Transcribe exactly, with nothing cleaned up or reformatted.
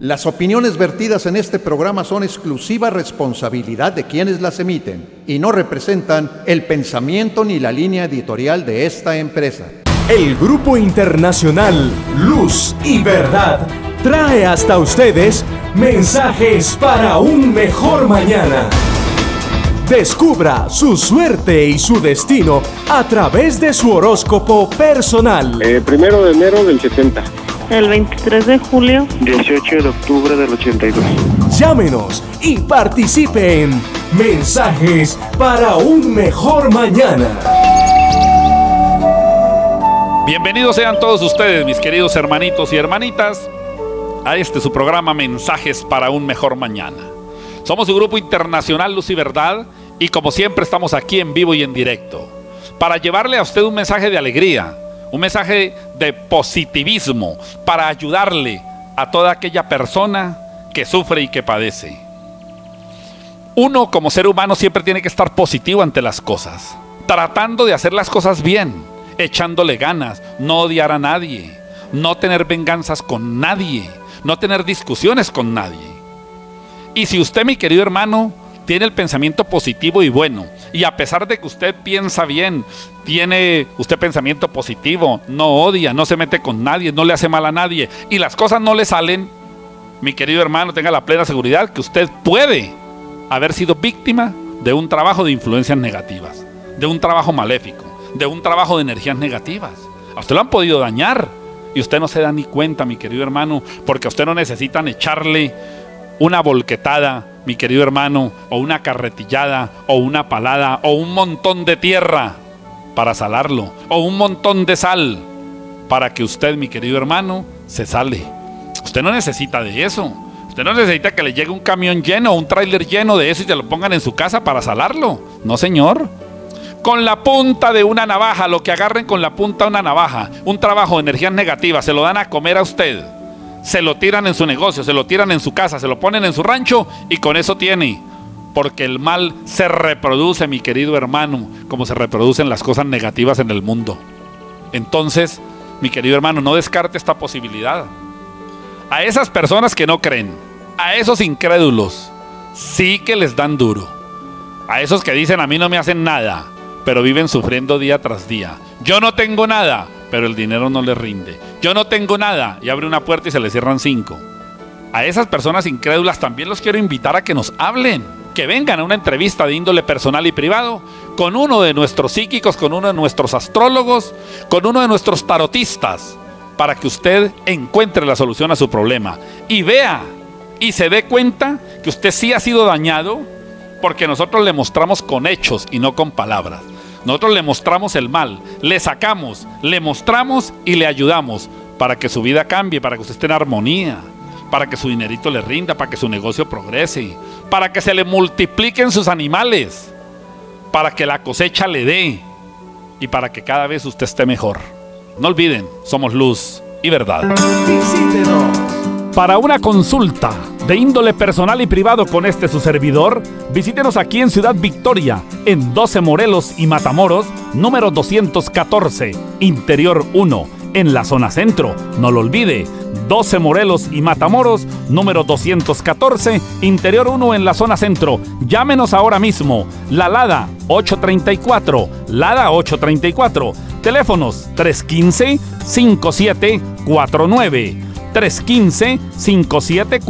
Las opiniones vertidas en este programa son exclusiva responsabilidad de quienes las emiten y no representan el pensamiento ni la línea editorial de esta empresa. El Grupo Internacional Luz y Verdad trae hasta ustedes mensajes para un mejor mañana. Descubra su suerte y su destino a través de su horóscopo personal. Eh, primero de enero del setenta. El veintitrés de julio. dieciocho de octubre del ochenta y dos. Llámenos y participe en Mensajes para un mejor mañana. Bienvenidos sean todos ustedes, mis queridos hermanitos y hermanitas, a este su programa Mensajes para un mejor mañana. Somos su Grupo Internacional Luz y Verdad y como siempre estamos aquí en vivo y en directo para llevarle a usted un mensaje de alegría, un mensaje de positivismo, para ayudarle a toda aquella persona que sufre y que padece. Uno como ser humano siempre tiene que estar positivo ante las cosas, tratando de hacer las cosas bien, echándole ganas, no odiar a nadie, no tener venganzas con nadie, no tener discusiones con nadie. Y si usted, mi querido hermano, tiene el pensamiento positivo y bueno, y a pesar de que usted piensa bien, tiene usted pensamiento positivo, no odia, no se mete con nadie, no le hace mal a nadie, y las cosas no le salen, mi querido hermano, tenga la plena seguridad que usted puede haber sido víctima de un trabajo de influencias negativas, de un trabajo maléfico, de un trabajo de energías negativas. A usted lo han podido dañar y usted no se da ni cuenta, mi querido hermano, porque a usted no necesitan echarle una volquetada, mi querido hermano, o una carretillada, o una palada, o un montón de tierra para salarlo, o un montón de sal para que usted, mi querido hermano, se sale. Usted no necesita de eso. Usted no necesita que le llegue un camión lleno o un tráiler lleno de eso y se lo pongan en su casa para salarlo. No, señor. Con la punta de una navaja, lo que agarren con la punta de una navaja, un trabajo de energías negativas, se lo dan a comer a usted. Se lo tiran en su negocio, se lo tiran en su casa, se lo ponen en su rancho y con eso tiene. Porque el mal se reproduce, mi querido hermano, como se reproducen las cosas negativas en el mundo. Entonces, mi querido hermano, no descarte esta posibilidad. A esas personas que no creen, a esos incrédulos, sí que les dan duro. A esos que dicen a mí no me hacen nada, pero viven sufriendo día tras día. Yo no tengo nada, pero el dinero no les rinde. Yo no tengo nada, y abre una puerta y se le cierran cinco. A esas personas incrédulas también los quiero invitar a que nos hablen, que vengan a una entrevista de índole personal y privado con uno de nuestros psíquicos, con uno de nuestros astrólogos, con uno de nuestros tarotistas, para que usted encuentre la solución a su problema y vea y se dé cuenta que usted sí ha sido dañado, porque nosotros le mostramos con hechos y no con palabras. Nosotros le mostramos el mal, le sacamos, le mostramos y le ayudamos para que su vida cambie, para que usted esté en armonía, para que su dinerito le rinda, para que su negocio progrese, para que se le multipliquen sus animales, para que la cosecha le dé y para que cada vez usted esté mejor. No olviden, somos luz y verdad. Visítenos. Para una consulta de índole personal y privado con este su servidor, visítenos aquí en Ciudad Victoria, en doce Morelos y Matamoros, número doscientos catorce, Interior uno, en la zona centro. No lo olvide, doce Morelos y Matamoros, número doscientos catorce, Interior uno, en la zona centro. Llámenos ahora mismo, la Lada ocho treinta y cuatro, Lada ocho treinta y cuatro, teléfonos tres uno cinco, cinco siete cuatro nueve, tres uno cinco, cinco siete cuatro nueve.